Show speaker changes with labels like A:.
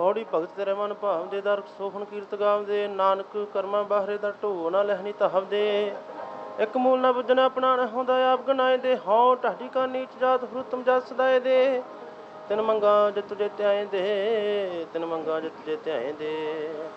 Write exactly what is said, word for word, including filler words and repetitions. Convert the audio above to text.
A: ਹੌੜੀ ਭਗਤ ਤੇਰੇ ਮਨ ਭਾਵਦੇ, ਦਰ ਸੋਹਣ ਕੀਰਤ ਗਾਵਦੇ। ਨਾਨਕ ਕਰਮਾਂ ਬਾਹਰੇ ਦਾ ਢੋ ਨਾ ਲਹਿਣੀ ਧਾਵਦੇ। ਇੱਕ ਮੂਲ ਨਾ ਬੁੱਝਣਾ ਆਪਣਾ ਨਾ ਹੁੰਦਾ ਆਪ ਗਨਾਏ ਦੇ। ਹਉ ਢਾਡੀ ਕਾ ਨੀਚ ਜਾਤ ਹੁਤਮ ਜਸ ਸਦਾਏ ਦੇ। ਤਿਨ ਮੰਗਾ ਜਿਤ ਜੇ ਧਿਆਏ ਦੇ, ਤਿਨ ਮੰਗਾ ਜਿਤ ਜੇ ਧਿਆਏ ਦੇ।